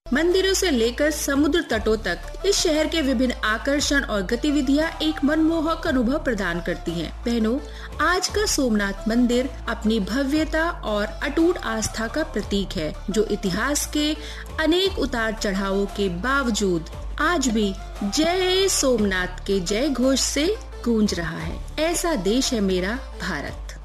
मंदिरों से लेकर समुद्र तटों तक इस शहर के विभिन्न आकर्षण और गतिविधियां एक मनमोहक अनुभव प्रदान करती हैं। बहनों, आज का सोमनाथ मंदिर अपनी भव्यता और अटूट आस्था का प्रतीक है, जो इतिहास के अनेक उतार चढ़ावों के बावजूद आज भी जय सोमनाथ के जय घोष से गूंज रहा है। ऐसा देश है मेरा भारत।